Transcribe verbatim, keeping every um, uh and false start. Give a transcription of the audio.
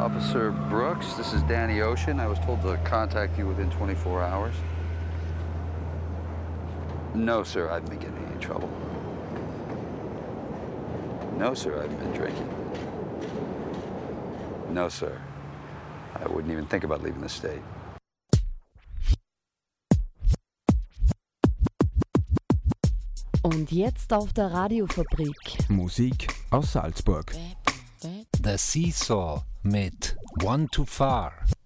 Officer Brooks, this is Danny Ocean. I was told to contact you within twenty-four hours. No, sir, I haven't been getting in any trouble. No, sir, I haven't been drinking. No, sir. I wouldn't even think about leaving the state. Und jetzt auf der Radiofabrik. Musik aus Salzburg. The Seesaw mit One Too Far.